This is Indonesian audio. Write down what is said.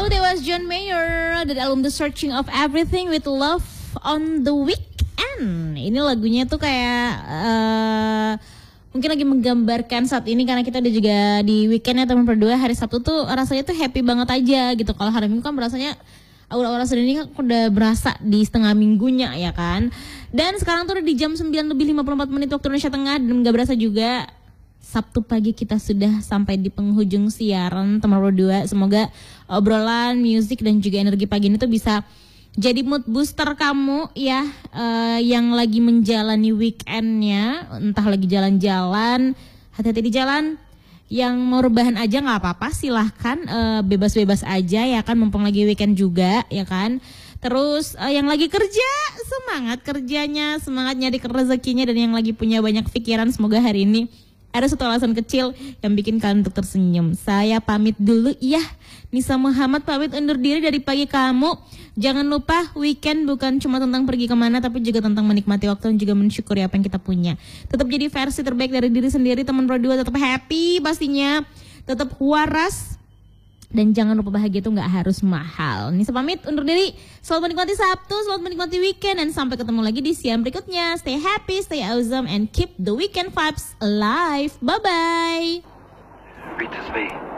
That was John Mayer dari album The Searching of Everything with Love on the Weekend. Ini lagunya tuh kayak mungkin lagi menggambarkan saat ini karena kita udah juga di weekend ya teman berdua. Hari Sabtu tuh rasanya tuh happy banget aja gitu. Kalau hari Minggu kan rasanya aura-aura sedih ini kan udah berasa di setengah minggunya ya kan. Dan sekarang tuh udah di jam 9:54 waktu Indonesia Tengah dan gak berasa juga Sabtu pagi kita sudah sampai di penghujung siaran teman berdua. Semoga obrolan, musik dan juga energi pagi ini tuh bisa jadi mood booster kamu ya, yang lagi menjalani weekendnya, entah lagi jalan-jalan, hati-hati di jalan. Yang mau rebahan aja nggak apa-apa, silahkan bebas-bebas aja ya kan, mumpung lagi weekend juga ya kan. Terus yang lagi kerja, semangat kerjanya, semangat nyari rezekinya, dan yang lagi punya banyak pikiran, semoga hari ini ada satu alasan kecil yang bikin kalian untuk tersenyum. Saya pamit dulu ya. Nisa Muhammad pamit undur diri dari pagi kamu. Jangan lupa weekend bukan cuma tentang pergi kemana, tapi juga tentang menikmati waktu dan juga mensyukuri apa yang kita punya. Tetap jadi versi terbaik dari diri sendiri teman berdua. Tetap happy pastinya. Tetap waras. Dan jangan lupa bahagia itu gak harus mahal. Nisa pamit undur diri. Selamat menikmati Sabtu, selamat menikmati weekend. Dan sampai ketemu lagi di siang berikutnya. Stay happy, stay awesome, and keep the weekend vibes alive. Bye-bye. Beat this beat.